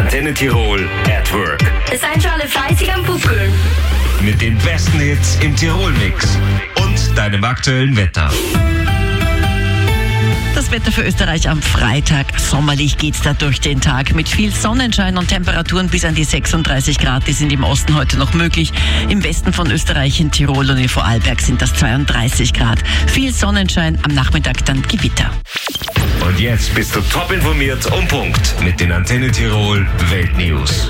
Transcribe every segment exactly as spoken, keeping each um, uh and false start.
Antenne Tirol at Work. Es seid schon alle fleißig am Buckeln. Mit den besten Hits im Tirol-Mix und deinem aktuellen Wetter. Das Wetter für Österreich am Freitag. Sommerlich geht's da durch den Tag mit viel Sonnenschein und Temperaturen bis an die sechsunddreißig Grad. Die sind im Osten heute noch möglich. Im Westen von Österreich, in Tirol und in Vorarlberg sind das zweiunddreißig Grad. Viel Sonnenschein, am Nachmittag dann Gewitter. Und jetzt bist du top informiert um Punkt mit den Antenne Tirol Weltnews.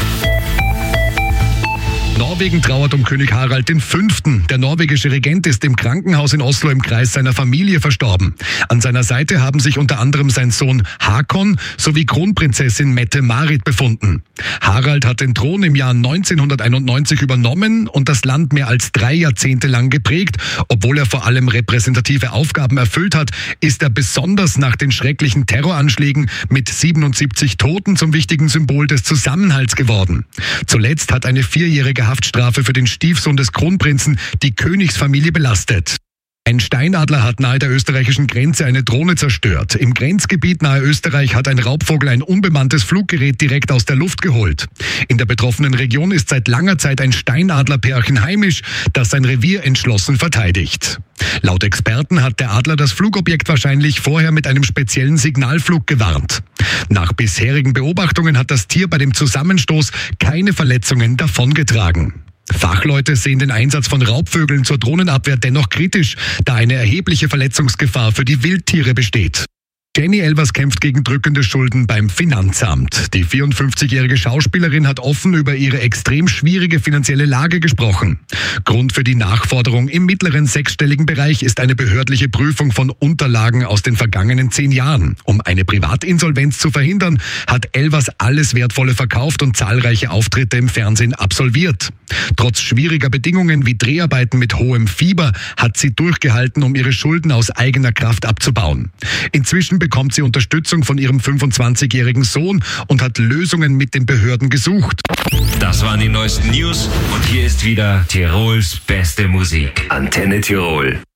Norwegen trauert um König Harald der Fünfte. Der norwegische Regent ist im Krankenhaus in Oslo im Kreis seiner Familie verstorben. An seiner Seite haben sich unter anderem sein Sohn Hakon sowie Kronprinzessin Mette-Marit befunden. Harald hat den Thron im Jahr neunzehnhunderteinundneunzig übernommen und das Land mehr als drei Jahrzehnte lang geprägt. Obwohl er vor allem repräsentative Aufgaben erfüllt hat, ist er besonders nach den schrecklichen Terroranschlägen mit siebenundsiebzig Toten zum wichtigen Symbol des Zusammenhalts geworden. Zuletzt hat eine vierjährige Haftstrafe für den Stiefsohn des Kronprinzen die Königsfamilie belastet. Ein Steinadler hat nahe der österreichischen Grenze eine Drohne zerstört. Im Grenzgebiet nahe Österreich hat ein Raubvogel ein unbemanntes Fluggerät direkt aus der Luft geholt. In der betroffenen Region ist seit langer Zeit ein Steinadlerpärchen heimisch, das sein Revier entschlossen verteidigt. Laut Experten hat der Adler das Flugobjekt wahrscheinlich vorher mit einem speziellen Signalflug gewarnt. Nach bisherigen Beobachtungen hat das Tier bei dem Zusammenstoß keine Verletzungen davongetragen. Fachleute sehen den Einsatz von Raubvögeln zur Drohnenabwehr dennoch kritisch, da eine erhebliche Verletzungsgefahr für die Wildtiere besteht. Jenny Elvers kämpft gegen drückende Schulden beim Finanzamt. Die vierundfünfzigjährige Schauspielerin hat offen über ihre extrem schwierige finanzielle Lage gesprochen. Grund für die Nachforderung im mittleren sechsstelligen Bereich ist eine behördliche Prüfung von Unterlagen aus den vergangenen zehn Jahren. Um eine Privatinsolvenz zu verhindern, hat Elvers alles Wertvolle verkauft und zahlreiche Auftritte im Fernsehen absolviert. Trotz schwieriger Bedingungen wie Dreharbeiten mit hohem Fieber hat sie durchgehalten, um ihre Schulden aus eigener Kraft abzubauen. Inzwischen bekommt sie Unterstützung von ihrem fünfundzwanzigjährigen Sohn und hat Lösungen mit den Behörden gesucht. Das waren die neuesten News und hier ist wieder Tirols beste Musik. Antenne Tirol.